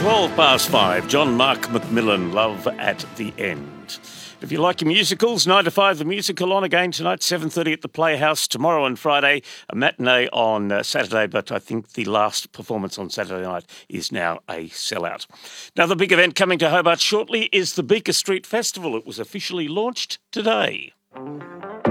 12 past 5, John Mark McMillan, Love at the End. If you like your musicals, 9 to 5, the musical on again tonight, 7:30 at the Playhouse, tomorrow and Friday, a matinee on Saturday, but I think the last performance on Saturday night is now a sellout. Another big event coming to Hobart shortly is the Beaker Street Festival. It was officially launched today.